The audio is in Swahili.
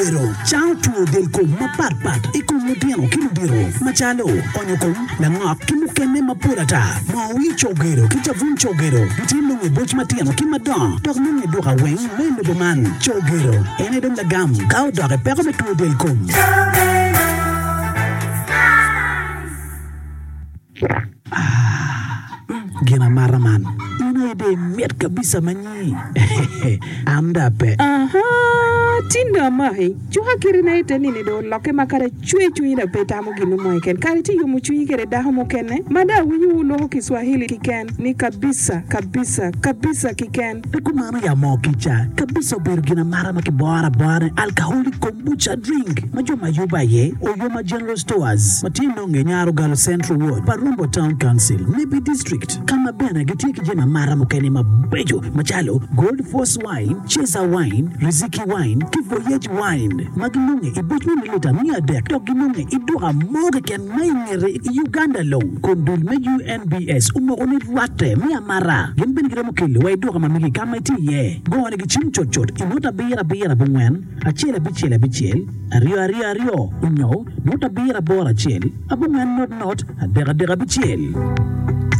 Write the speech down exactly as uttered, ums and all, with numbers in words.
Pero ciao tuo del com maparpat e con modiano kilodiro machalo onyo com la ngok kimukene mapurata mawi chogero kijavun chogero tino e boch matiano kimadon dog nunge doga wen mele boman chogero ene dom la gam kao doga pero me tuo del com ah gina maraman ina ide miet kabisa manyi amda pe aha tinda mai chuha kirina ite nini do loke makare chue chui na beta mo ginu mo ken kare ti yumu chui kere da mo ken mada winyu lo Kiswahili kiken ni kabisa kabisa kabisa kiken kumana ya mo kicha kabisa bergina mara makibora bora alcoholic kombucha drink majo mayuba ye oyoma general stores matino ngenyaro gal central ward Parumbo town council Nibi district kama bena gitiki jina mara mokeni mabejo machalo Gold Force wine Cheza wine Riziki wine Kivoyage wine maginunge ibochwe milita mia dek toginunge idoga moge ken maingere Uganda lo kondul me U N B S umogoni rwate mia mara ginben giremo kili wa idoga mamigi kama iti ye gowani gichim chochot inota bira bira bungwen achele bichele bichele ario ario ario unyo nota bira bora chele abungwen not not adega dega bichele